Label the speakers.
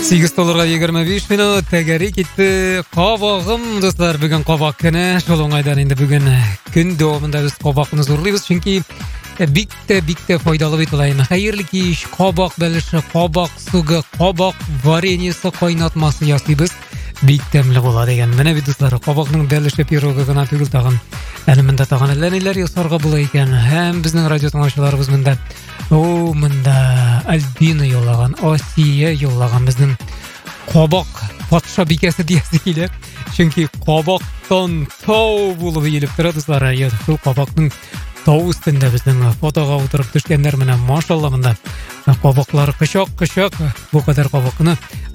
Speaker 1: Сегіз толырға 25 минут тәгәрі кетті. Қабағым, достар, бүгін қабақ күні. Жол оңайдан енді бүгін күн доғымында біз қабақыны зорлайбыз. Чүнки бикте файдалы бейтілайын. Хайырлы кеш, қабақ бәліші, қабақ суғы, қабақ варенесі қайнатмасы ясыйбыз. Бик тәмлі болады деген. Міне бит достар, қабақның бәліші пирогы ғана түгіл тағын. Әлімінде тағын әләнелер ясарға бұла екен. Әм біздің радио тыңдаушыларымыз мында. Мында Альбина йолаған, Осия йолаған біздің қабақ патша бикесі дейсі келе. Чүнки қабақтан тау болып еліп тұрады достар. Сол қабақтың тау үстінде біздің фотоға отырып түшкендер міне машалла мында қабақлары қышақ бұл қадар қабақыны